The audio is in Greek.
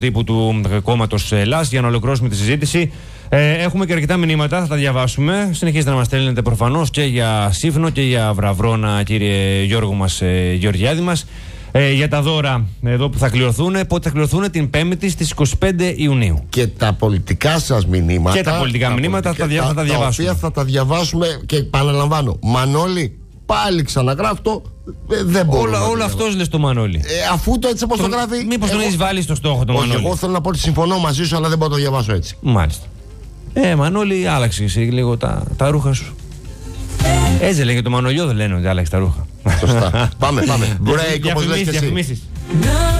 τύπου του κόμματος ΛΑΣ για να ολοκληρώσουμε τη συζήτηση. Έχουμε και αρκετά μηνύματα, θα τα διαβάσουμε. Συνεχίζετε να μας στέλνετε προφανώς και για Σύφνο και για Βραβρώνα, κύριε Γιώργο μας, Γεωργιάδη μας. Για τα δώρα εδώ που θα κληρωθούν, πότε θα κληρωθούν? Την 5η στις 25 Ιουνίου. Και τα πολιτικά σας μηνύματα. Και τα πολιτικά μηνύματα θα τα διαβάσουμε. Τα οποία θα τα διαβάσουμε και επαναλαμβάνω. Μανώλη, πάλι ξαναγράφτο. Δεν μπορώ. Όλο αυτό λες το Μανώλη. Αφού το έτσι όπως το γράφει. Μήπως τον έχεις βάλει στο στόχο το Μανώλη? Εγώ θέλω να πω ότι συμφωνώ μαζί σου, αλλά δεν μπορώ να το διαβάσω έτσι. Μάλιστα. Μανώλη, άλλαξε εσύ λίγο τα ρούχα σου. Έτσι λέγε το Μανολιό, δεν λένε ότι άλλαξε τα ρούχα. Σωστά. Πάμε. Break, όπως λες και εσύ.